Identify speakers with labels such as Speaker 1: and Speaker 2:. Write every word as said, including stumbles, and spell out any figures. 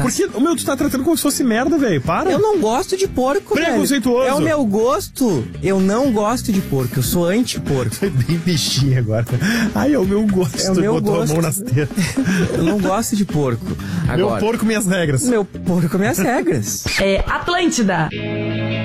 Speaker 1: Tá.
Speaker 2: Porque o meu, tu tá tratando como se fosse merda, velho. Para.
Speaker 1: Eu não gosto de porco, velho.
Speaker 2: Preconceituoso.
Speaker 1: É o meu gosto. Eu não gosto de porco. Eu sou anti-porco.
Speaker 2: Foi bem bichinha agora. Ai, é o meu gosto.
Speaker 1: É o meu
Speaker 2: botou
Speaker 1: gosto.
Speaker 2: a mão nas tetas.
Speaker 1: Eu não gosto de porco. Agora,
Speaker 2: Meu porco, minhas regras.
Speaker 1: Meu porco, minhas regras.
Speaker 3: É Atlântida.